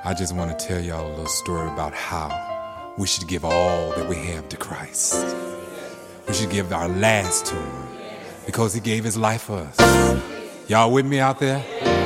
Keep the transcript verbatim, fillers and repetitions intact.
I just want to tell y'all a little story about how we should give all that we have to Christ. We should give our last to him because he gave his life for us. Y'all with me out there?